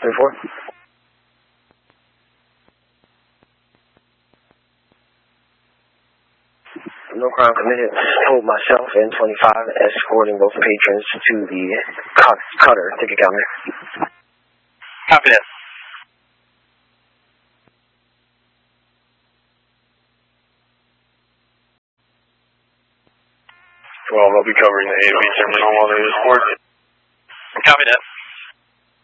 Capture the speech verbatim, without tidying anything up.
twenty-four. No crime committed. Hold myself and twenty-five escorting both patrons to the Cutter ticket counter. Copy that. twelve, I'll be covering the A to B terminal while they escort. Copy that.